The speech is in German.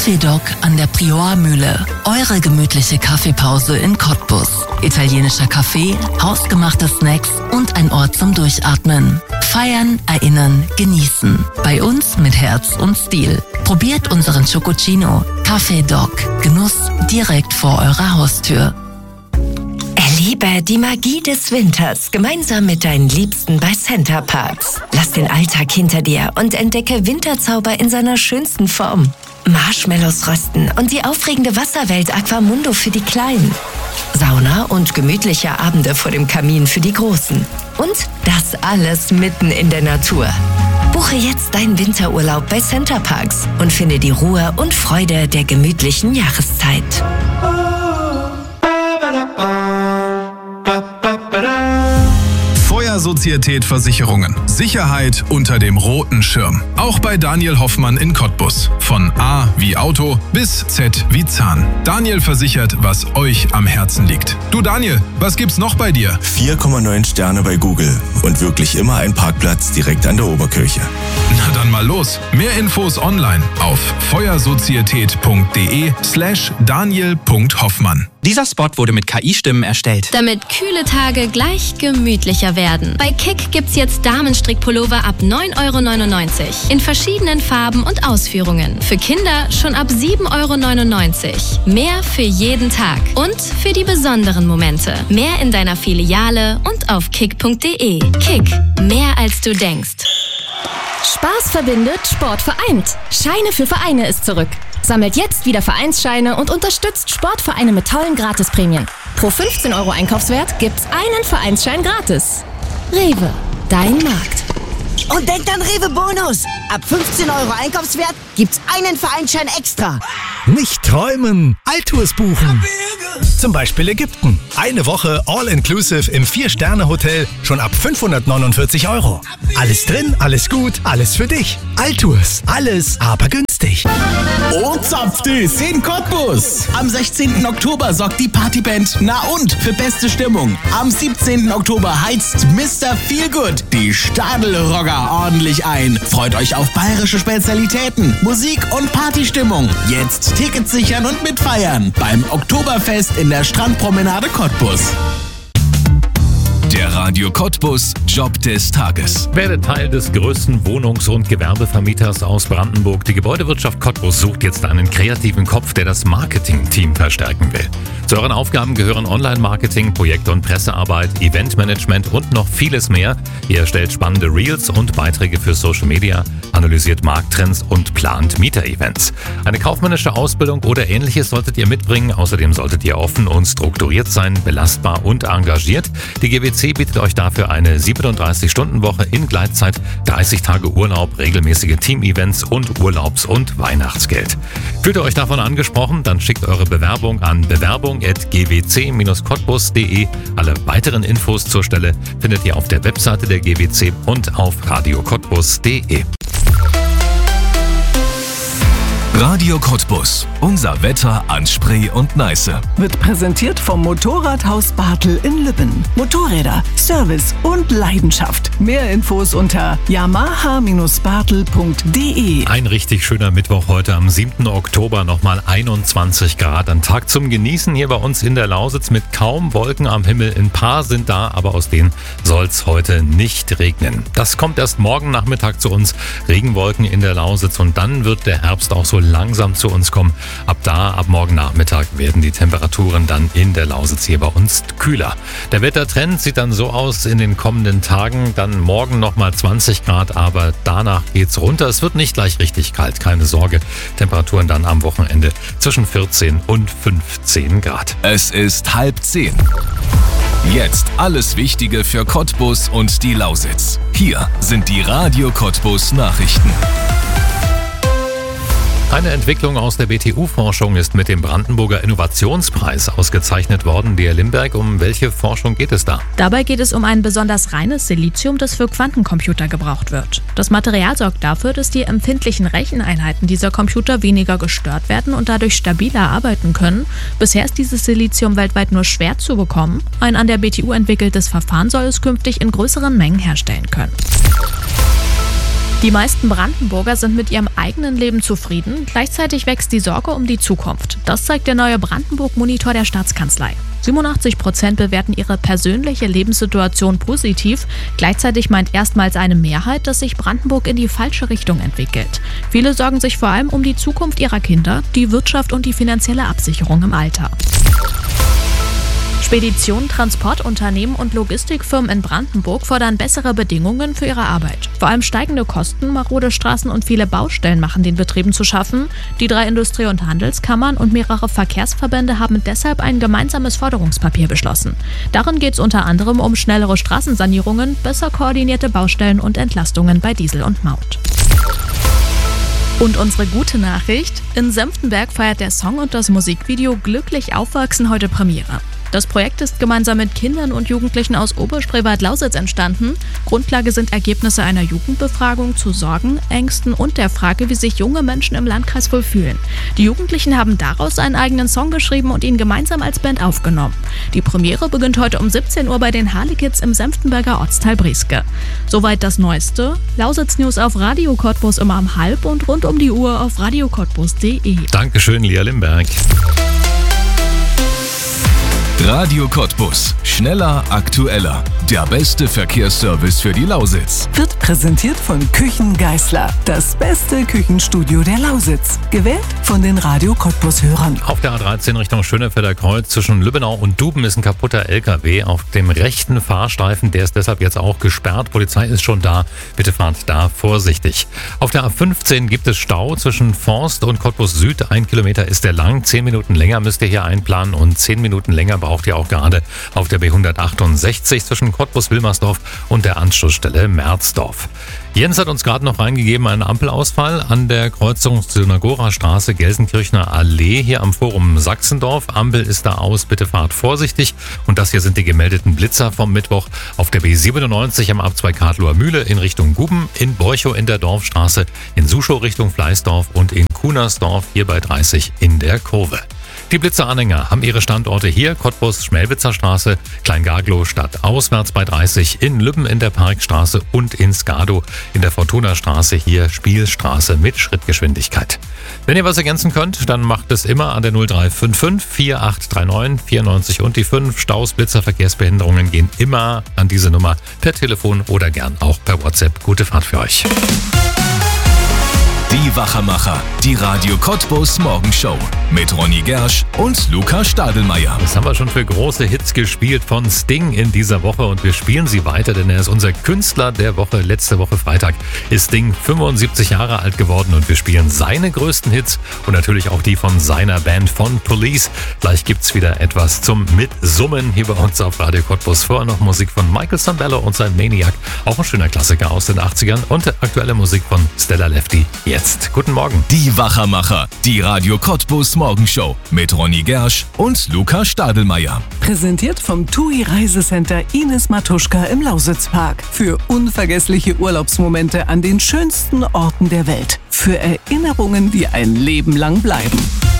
Café Doc an der Priormühle. Eure gemütliche Kaffeepause in Cottbus. Italienischer Kaffee, hausgemachte Snacks und ein Ort zum Durchatmen. Feiern, erinnern, genießen. Bei uns mit Herz und Stil. Probiert unseren Chococino. Café Doc. Genuss direkt vor eurer Haustür. Erlebe die Magie des Winters gemeinsam mit deinen Liebsten bei Center Parcs. Lass den Alltag hinter dir und entdecke Winterzauber in seiner schönsten Form. Marshmallows rösten und die aufregende Wasserwelt Aquamundo für die Kleinen. Sauna und gemütliche Abende vor dem Kamin für die Großen. Und das alles mitten in der Natur. Buche jetzt deinen Winterurlaub bei Center Parcs und finde die Ruhe und Freude der gemütlichen Jahreszeit. Sozietät Versicherungen. Sicherheit unter dem roten Schirm. Auch bei Daniel Hoffmann in Cottbus. Von A wie Auto bis Z wie Zahn. Daniel versichert, was euch am Herzen liegt. Du Daniel, was gibt's noch bei dir? 4,9 Sterne bei Google und wirklich immer ein Parkplatz direkt an der Oberkirche. Na dann mal los. Mehr Infos online auf feuersozietät.de/daniel.hoffmann. Dieser Spot wurde mit KI-Stimmen erstellt. Damit kühle Tage gleich gemütlicher werden. Bei Kick gibt's jetzt Damenstrickpullover ab 9,99 € in verschiedenen Farben und Ausführungen. Für Kinder schon ab 7,99 €. Mehr für jeden Tag und für die besonderen Momente. Mehr in deiner Filiale und auf kick.de. Kick, mehr als du denkst. Spaß verbindet, Sport vereint. Scheine für Vereine ist zurück. Sammelt jetzt wieder Vereinsscheine und unterstützt Sportvereine mit tollen Gratisprämien. Pro 15 € Einkaufswert gibt's einen Vereinsschein gratis. Rewe, dein Markt. Und denkt an Rewe Bonus. Ab 15 € Einkaufswert gibt's einen Vereinsschein extra. Nicht träumen, Altours buchen. Zum Beispiel Ägypten. Eine Woche All-Inclusive im 4-Sterne-Hotel schon ab 549 €. Alles drin, alles gut, alles für dich. Altours, alles aber günstig. Und Zapftis in Cottbus. Am 16. Oktober sorgt die Partyband Na und für beste Stimmung. Am 17. Oktober heizt Mr. Feelgood die Stadelrocker ordentlich ein. Freut euch auf bayerische Spezialitäten, Musik und Partystimmung. Jetzt Tickets sichern und mitfeiern beim Oktoberfest in der Strandpromenade Cottbus. Der Radio Cottbus Job des Tages. Werde Teil des größten Wohnungs- und Gewerbevermieters aus Brandenburg. Die Gebäudewirtschaft Cottbus sucht jetzt einen kreativen Kopf, der das Marketing-Team verstärken will. Zu euren Aufgaben gehören Online-Marketing, Projekt- und Pressearbeit, Eventmanagement und noch vieles mehr. Ihr erstellt spannende Reels und Beiträge für Social Media, analysiert Markttrends und plant Mieter-Events. Eine kaufmännische Ausbildung oder Ähnliches solltet ihr mitbringen. Außerdem solltet ihr offen und strukturiert sein, belastbar und engagiert. Die GWC bietet euch dafür eine 37-Stunden-Woche in Gleitzeit, 30 Tage Urlaub, regelmäßige Team-Events und Urlaubs- und Weihnachtsgeld. Fühlt ihr euch davon angesprochen? Dann schickt eure Bewerbung an bewerbung@gwc-cottbus.de. Alle weiteren Infos zur Stelle findet ihr auf der Webseite der GWC und auf radiocottbus.de. Radio Cottbus. Unser Wetter an Spree und Neiße. Wird präsentiert vom Motorradhaus Bartel in Lübben. Motorräder, Service und Leidenschaft. Mehr Infos unter yamaha-bartel.de. Ein richtig schöner Mittwoch heute am 7. Oktober. Nochmal 21 Grad. Ein Tag zum Genießen hier bei uns in der Lausitz mit kaum Wolken am Himmel. Ein paar sind da, aber aus denen soll es heute nicht regnen. Das kommt erst morgen Nachmittag zu uns. Regenwolken in der Lausitz und dann wird der Herbst auch so langsam zu uns kommen. Ab morgen Nachmittag werden die Temperaturen dann in der Lausitz hier bei uns kühler. Der Wettertrend sieht dann so aus in den kommenden Tagen. Dann morgen nochmal 20 Grad, aber danach geht's runter. Es wird nicht gleich richtig kalt, keine Sorge. Temperaturen dann am Wochenende zwischen 14 und 15 Grad. Es ist 9:30. Jetzt alles Wichtige für Cottbus und die Lausitz. Hier sind die Radio Cottbus Nachrichten. Eine Entwicklung aus der BTU-Forschung ist mit dem Brandenburger Innovationspreis ausgezeichnet worden. Dea Limberg, um welche Forschung geht es da? Dabei geht es um ein besonders reines Silizium, das für Quantencomputer gebraucht wird. Das Material sorgt dafür, dass die empfindlichen Recheneinheiten dieser Computer weniger gestört werden und dadurch stabiler arbeiten können. Bisher ist dieses Silizium weltweit nur schwer zu bekommen. Ein an der BTU entwickeltes Verfahren soll es künftig in größeren Mengen herstellen können. Die meisten Brandenburger sind mit ihrem eigenen Leben zufrieden. Gleichzeitig wächst die Sorge um die Zukunft. Das zeigt der neue Brandenburg-Monitor der Staatskanzlei. 87% bewerten ihre persönliche Lebenssituation positiv. Gleichzeitig meint erstmals eine Mehrheit, dass sich Brandenburg in die falsche Richtung entwickelt. Viele sorgen sich vor allem um die Zukunft ihrer Kinder, die Wirtschaft und die finanzielle Absicherung im Alter. Speditionen, Transportunternehmen und Logistikfirmen in Brandenburg fordern bessere Bedingungen für ihre Arbeit. Vor allem steigende Kosten, marode Straßen und viele Baustellen machen den Betrieben zu schaffen. Die 3 Industrie- und Handelskammern und mehrere Verkehrsverbände haben deshalb ein gemeinsames Forderungspapier beschlossen. Darin geht es unter anderem um schnellere Straßensanierungen, besser koordinierte Baustellen und Entlastungen bei Diesel und Maut. Und unsere gute Nachricht: In Senftenberg feiert der Song und das Musikvideo Glücklich Aufwachsen heute Premiere. Das Projekt ist gemeinsam mit Kindern und Jugendlichen aus Oberspreewald-Lausitz entstanden. Grundlage sind Ergebnisse einer Jugendbefragung zu Sorgen, Ängsten und der Frage, wie sich junge Menschen im Landkreis wohl fühlen. Die Jugendlichen haben daraus einen eigenen Song geschrieben und ihn gemeinsam als Band aufgenommen. Die Premiere beginnt heute um 17 Uhr bei den Harlekids im Senftenberger Ortsteil Brieske. Soweit das Neueste. Lausitz-News auf Radio Cottbus immer um 12 und rund um die Uhr auf radiocottbus.de. Dankeschön, Lia Limberg. Radio Cottbus. Schneller, aktueller. Der beste Verkehrsservice für die Lausitz. Wird präsentiert von Küchen Geisler. Das beste Küchenstudio der Lausitz. Gewählt von den Radio Cottbus-Hörern. Auf der A13 Richtung Schönefelder Kreuz zwischen Lübbenau und Duben ist ein kaputter LKW auf dem rechten Fahrstreifen. Der ist deshalb jetzt auch gesperrt. Polizei ist schon da. Bitte fahrt da vorsichtig. Auf der A15 gibt es Stau zwischen Forst und Cottbus Süd. 1 Kilometer ist der lang. 10 Minuten länger müsst ihr hier einplanen und 10 Minuten länger braucht ihr auch gerade auf der B168 zwischen Cottbus-Wilmersdorf und der Anschlussstelle Merzdorf. Jens hat uns gerade noch reingegeben einen Ampelausfall an der Kreuzung Synagorastraße, Gelsenkirchener Allee hier am Forum Sachsendorf. Ampel ist da aus, bitte fahrt vorsichtig. Und das hier sind die gemeldeten Blitzer vom Mittwoch auf der B97 am Abzweig Kadlower Mühle in Richtung Guben, in Borchow in der Dorfstraße, in Suschow Richtung Fleißdorf und in Kunersdorf hier bei 30 in der Kurve. Die Blitzeranhänger haben ihre Standorte hier, Cottbus, Schmelwitzer Straße, Kleingaglow Stadt auswärts bei 30, in Lübben in der Parkstraße und in Skadow in der Fortuna-Straße, hier Spielstraße mit Schrittgeschwindigkeit. Wenn ihr was ergänzen könnt, dann macht es immer an der 0355 4839 94 und die 5. Staus, Blitzer, Verkehrsbehinderungen gehen immer an diese Nummer per Telefon oder gern auch per WhatsApp. Gute Fahrt für euch. Die Wachermacher, die Radio Cottbus Morgenshow mit Ronny Gersch und Luca Stadelmeier. Das haben wir schon für große Hits gespielt von Sting in dieser Woche und wir spielen sie weiter, denn er ist unser Künstler der Woche. Letzte Woche Freitag ist Sting 75 Jahre alt geworden und wir spielen seine größten Hits und natürlich auch die von seiner Band von Police. Gleich gibt's wieder etwas zum Mitsummen hier bei uns auf Radio Cottbus. Vorher noch Musik von Michael Sambello und sein Maniac, auch ein schöner Klassiker aus den 80ern und aktuelle Musik von Stella Lefty. Jetzt. Guten Morgen. Die Wachermacher, die Radio Cottbus Morgenshow mit Ronny Gersch und Luca Stadelmeier. Präsentiert vom TUI Reisecenter Ines Matuschka im Lausitzpark. Für unvergessliche Urlaubsmomente an den schönsten Orten der Welt. Für Erinnerungen, die ein Leben lang bleiben.